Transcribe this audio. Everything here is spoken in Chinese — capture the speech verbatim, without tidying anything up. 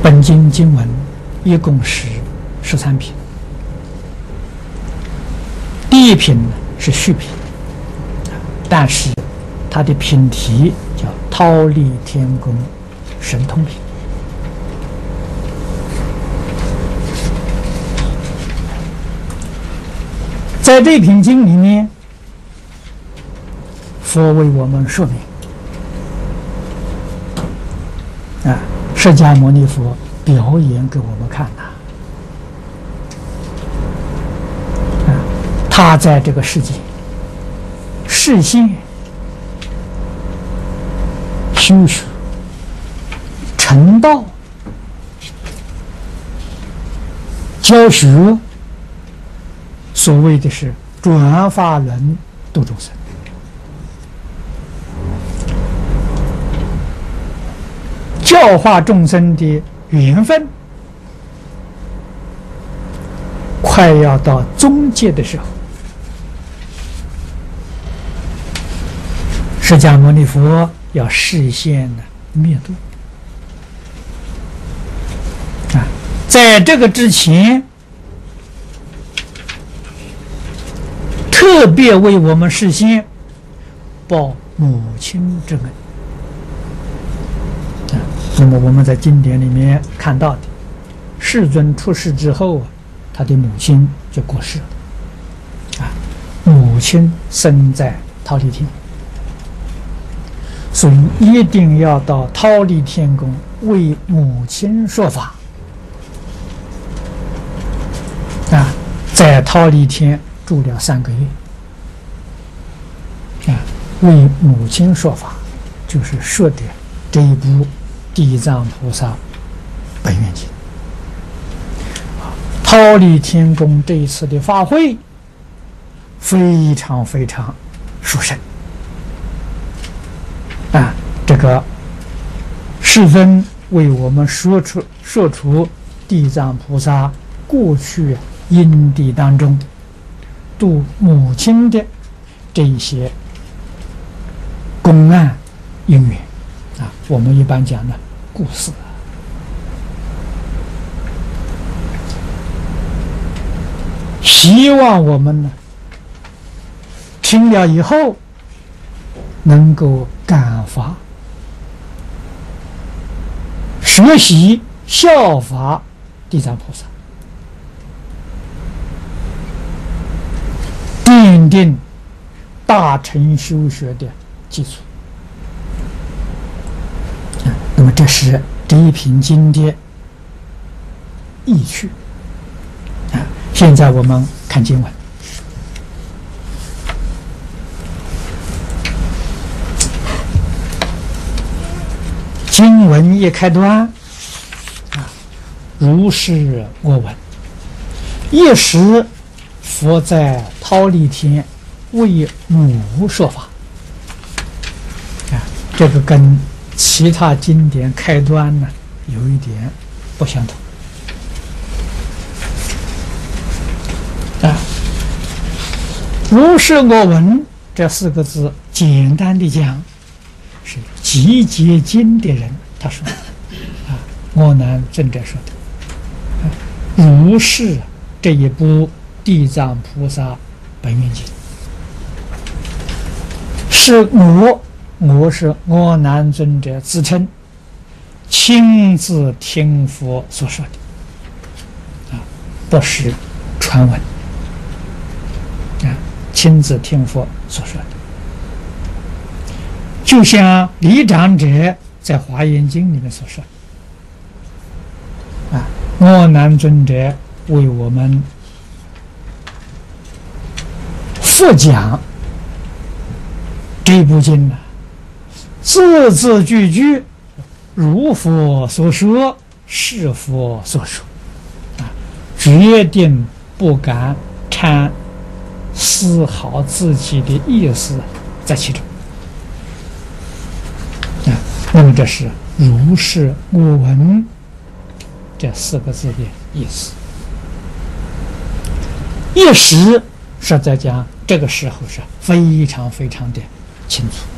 本经经文一共是十三品，第一品呢是序品，但是它的品题叫忉利天宫神通品。在这品经里面，佛为我们说明啊，释迦牟尼佛表演给我们看的啊，他在这个世界示现修学成道教学，所谓的是转法轮度众生。教化众生的缘分快要到终结的时候，释迦牟尼佛要示现的灭度啊，在这个之前，特别为我们示现报母亲之恩。那么我们在经典里面看到的，世尊出世之后啊，他的母亲就过世了，啊，母亲生在忉利天，所以一定要到忉利天宫为母亲说法，啊，在忉利天住了三个月，啊，为母亲说法，就是说的这一部地藏菩萨本愿经。忉利天宫这一次的法会非常非常殊胜啊！这个世尊为我们说出说出地藏菩萨过去因地当中度母亲的这一些公案因缘啊，我们一般讲呢故事，希望我们呢听了以后能够感发，学习效法地藏菩萨，奠定大乘修学的基础。那么这是这一品经的意趣啊。现在我们看经文，经文一开端啊，如是我闻，一时佛在忉利天为母说法啊，这个跟其他经典开端呢有一点不相同啊。如是我闻这四个字，简单的讲是集结经的人他说的啊，阿难尊者说的、啊、如是这一部地藏菩萨本愿经，是我我是阿难尊者自称亲自听佛所说的啊，不是传闻啊，亲自听佛所说的。就像李长者在华严经里面所说的啊，阿难尊者为我们复讲这部经呢，字字句句如佛所说，是佛所说啊，决定不敢掺丝毫自己的意思在其中啊。那么这是如是我闻这四个字的意思。一时实在讲，这个时候是非常非常的清楚。